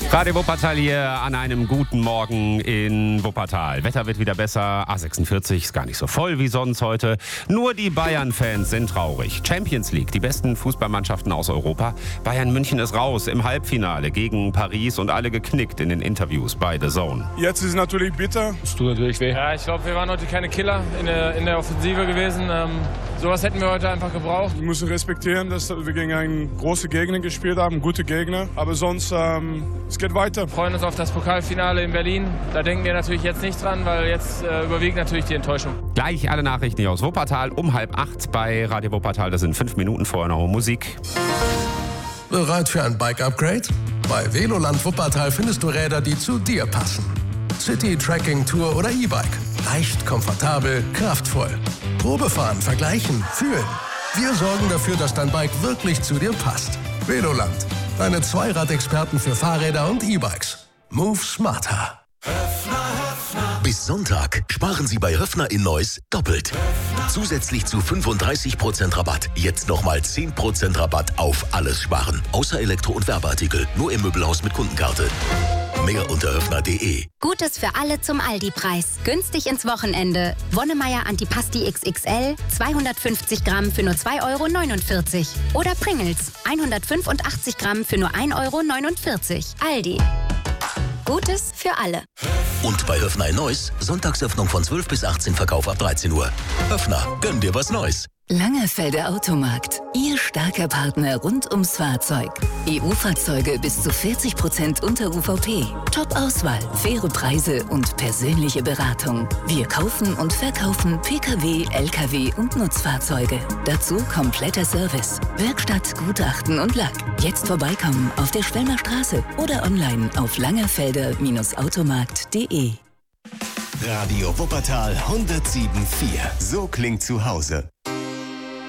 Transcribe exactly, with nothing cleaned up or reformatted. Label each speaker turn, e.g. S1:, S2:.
S1: Radio Wuppertal hier an einem guten Morgen in Wuppertal. Wetter wird wieder besser. A sechsundvierzig ist gar nicht so voll wie sonst heute. Nur die Bayern-Fans sind traurig. Champions League, die besten Fußballmannschaften aus Europa. Bayern München ist raus im Halbfinale gegen Paris und alle geknickt in den Interviews bei The Zone.
S2: Jetzt ist es natürlich bitter.
S3: Es tut natürlich weh.
S4: Ja, ich glaube, wir waren heute keine Killer in der, in der Offensive gewesen. Ähm, sowas hätten wir heute einfach gebraucht.
S2: Wir müssen respektieren, dass wir gegen einen großen Gegner gespielt haben, gute Gegner. Aber sonst, ähm, es geht weiter.
S4: Wir freuen uns auf das Pokalfinale in Berlin. Da denken wir natürlich jetzt nicht dran, weil jetzt äh, überwiegt natürlich die Enttäuschung.
S1: Gleich alle Nachrichten hier aus Wuppertal um halb acht bei Radio Wuppertal. Das sind fünf Minuten vorher noch Musik.
S5: Bereit für ein Bike-Upgrade? Bei Veloland Wuppertal findest du Räder, die zu dir passen. City, Trekking, Tour oder E-Bike. Leicht, komfortabel, kraftvoll. Probefahren, vergleichen, fühlen. Wir sorgen dafür, dass dein Bike wirklich zu dir passt. Veloland. Deine Zweirad-Experten für Fahrräder und E-Bikes. Move smarter.
S6: Bis Sonntag sparen Sie bei Höffner in Neuss doppelt. Zusätzlich zu fünfunddreißig Prozent Rabatt. Jetzt nochmal zehn Prozent Rabatt auf alles sparen. Außer Elektro- und Werbeartikel. Nur im Möbelhaus mit Kundenkarte. Mehr unter höffner punkt de.
S7: Gutes für alle zum Aldi-Preis. Günstig ins Wochenende. Wonnemeier Antipasti X X L, zweihundertfünfzig Gramm für nur zwei Euro neunundvierzig. Oder Pringles, hundertfünfundachtzig Gramm für nur ein Euro neunundvierzig. Aldi. Gutes für alle.
S6: Und bei Höffner in Neuss, Sonntagsöffnung von zwölf bis achtzehn, Verkauf ab dreizehn Uhr. Höffner, gönn dir was Neues.
S8: Langerfelder Automarkt. Ihr starker Partner rund ums Fahrzeug. E U-Fahrzeuge bis zu vierzig Prozent unter U V P. Top-Auswahl, faire Preise und persönliche Beratung. Wir kaufen und verkaufen Pkw, Lkw und Nutzfahrzeuge. Dazu kompletter Service. Werkstatt, Gutachten und Lack. Jetzt vorbeikommen auf der Schwelmer Straße oder online auf langerfelder Automarkt punkt de.
S9: Radio Wuppertal hundertsieben Komma vier. So klingt zu Hause.